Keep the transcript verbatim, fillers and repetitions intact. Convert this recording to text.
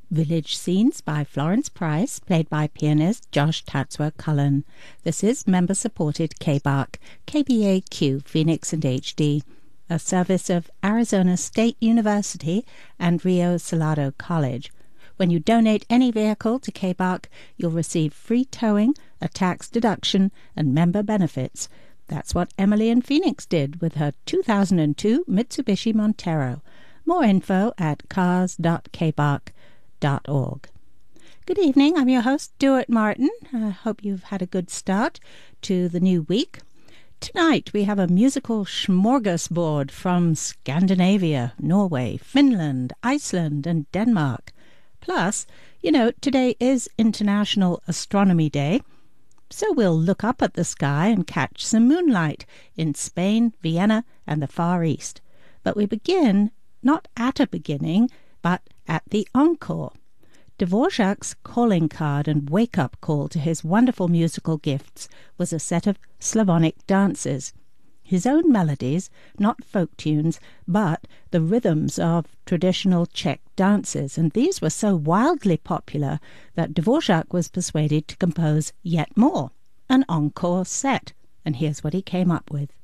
Village Scenes by Florence Price, played by pianist Josh Tatswer Cullen. This is member-supported K B A R C, K B A Q, Phoenix and H D, a service of Arizona State University and Rio Salado College. When you donate any vehicle to K B A R C, you'll receive free towing, a tax deduction, and member benefits. That's what Emily in Phoenix did with her two thousand two Mitsubishi Montero. More info at cars dot k b a r c dot org. Good evening, I'm your host, Stuart Martin. I hope you've had a good start to the new week. Tonight we have a musical smorgasbord from Scandinavia, Norway, Finland, Iceland, and Denmark. Plus, you know, today is International Astronomy Day, so we'll look up at the sky and catch some moonlight in Spain, Vienna, and the Far East. But we begin not at a beginning, but at the encore. Dvorak's calling card and wake-up call to his wonderful musical gifts was a set of Slavonic dances. His own melodies, not folk tunes, but the rhythms of traditional Czech dances, and these were so wildly popular that Dvorak was persuaded to compose yet more, an encore set, and here's what he came up with.